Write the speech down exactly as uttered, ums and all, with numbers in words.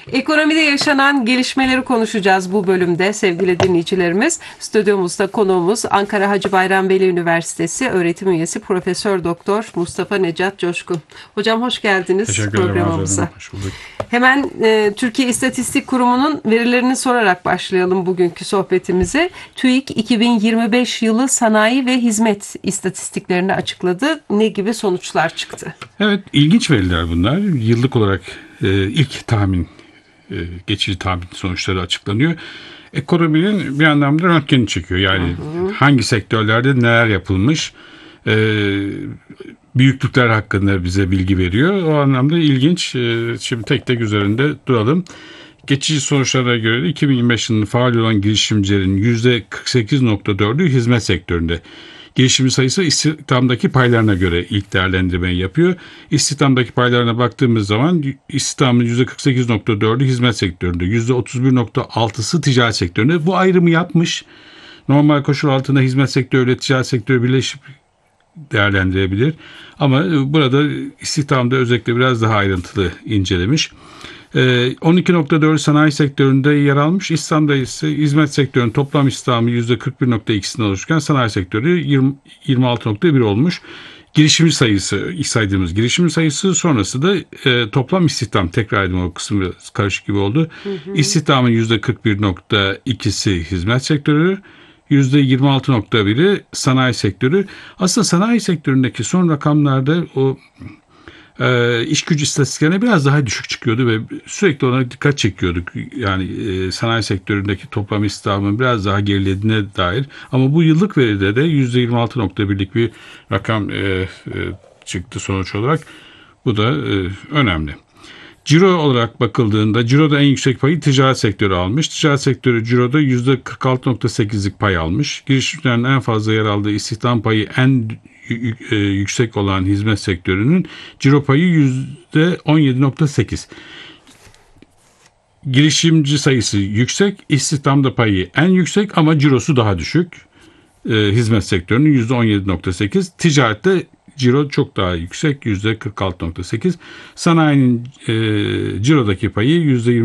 Ekonomide yaşanan gelişmeleri konuşacağız bu bölümde sevgili dinleyicilerimiz. Stüdyomuzda konuğumuz Ankara Hacı Bayram Veli Üniversitesi öğretim üyesi Profesör Doktor Mustafa Necat Coşkun. Hocam hoş geldiniz Teşekkür ederim, programımıza. hoş bulduk. Hemen e, Türkiye İstatistik Kurumu'nun verilerini sorarak başlayalım bugünkü sohbetimize. TÜİK iki bin yirmi beş yılı sanayi ve hizmet istatistiklerini açıkladı. Ne gibi sonuçlar çıktı? Evet, ilginç veriler bunlar. Yıllık olarak e, ilk tahmin, e, geçici tahmin sonuçları açıklanıyor. Ekonominin bir anlamda röntgeni çekiyor. Yani hı hı. hangi sektörlerde neler yapılmış, e, büyüklükler hakkında bize bilgi veriyor. O anlamda ilginç. E, şimdi tek tek üzerinde duralım. Geçici sonuçlara göre de iki bin yirmi beş yılında faal olan girişimcilerin yüzde kırk sekiz nokta dördü hizmet sektöründe. Girişimci sayısı istihdamdaki paylarına göre ilk değerlendirmeyi yapıyor. İstihdamdaki paylarına baktığımız zaman istihdamın yüzde kırk sekiz nokta dördü hizmet sektöründe, yüzde otuz bir nokta altısı ticaret sektöründe. Bu ayrımı yapmış. Normal koşul altında hizmet sektörü ile ticaret sektörü birleşip değerlendirebilir. Ama burada istihdamda özellikle biraz daha ayrıntılı incelemiş. on iki nokta dört sanayi sektöründe yer almış. İstihdamda ise hizmet sektörünün toplam istihdamı yüzde kırk bir nokta ikisinden oluşurken sanayi sektörü yirmi altı nokta bir olmuş. Girişimci sayısı, ilk saydığımız girişimci sayısı sonrası da e, toplam istihdam, tekrar edeyim o kısmı biraz karışık gibi oldu. Hı hı. İstihdamın yüzde kırk bir nokta ikisi hizmet sektörü, yüzde yirmi altı nokta biri sanayi sektörü. Aslında sanayi sektöründeki son rakamlarda o e, iş gücü istatistiklerine biraz daha düşük çıkıyordu ve sürekli ona dikkat çekiyorduk. Yani e, sanayi sektöründeki toplam istihdamın biraz daha gerilediğine dair. Ama bu yıllık veride de yüzde yirmi altı nokta birlik bir rakam e, e, çıktı sonuç olarak. Bu da e, önemli. Ciro olarak bakıldığında ciroda en yüksek payı ticaret sektörü almış. Ticaret sektörü ciroda yüzde kırk altı nokta sekizlik pay almış. Girişimcilerin en fazla yer aldığı istihdam payı en yüksek olan hizmet sektörünün ciro payı yüzde on yedi nokta sekiz. Girişimci sayısı yüksek, istihdamda payı en yüksek ama cirosu daha düşük. Ee, hizmet sektörünün yüzde on yedi nokta sekiz. Ticarette ciro çok daha yüksek, yüzde kırk altı nokta sekiz. Sanayinin e, cirodaki payı yüzde yirmi